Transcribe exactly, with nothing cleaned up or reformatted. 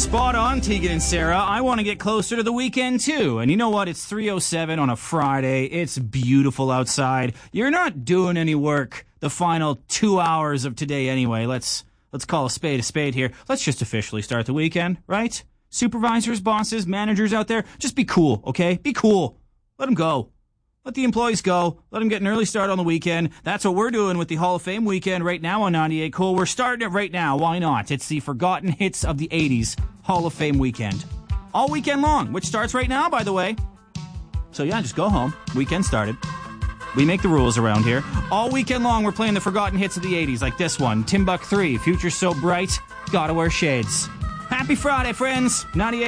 Spot on, Tegan and Sarah. I want to get closer to the weekend, too. And you know what? It's three oh seven on a Friday. It's beautiful outside. You're not doing any work the final two hours of today anyway. Let's let's call a spade a spade here. Let's just officially start the weekend, right? Supervisors, bosses, managers out there, just be cool, okay? Be cool. Let them go. Let the employees go. Let them get an early start on the weekend. That's what we're doing with the Hall of Fame weekend right now on ninety-eight Cool. We're starting it right now. Why not? It's the Forgotten Hits of the eighties Hall of Fame weekend. All weekend long, which starts right now, by the way. So yeah, just go home. Weekend started. We make the rules around here. All weekend long, we're playing the Forgotten Hits of the eighties, like this one. Timbuk three, Future So Bright, Gotta Wear Shades. Happy Friday, friends. ninety-eight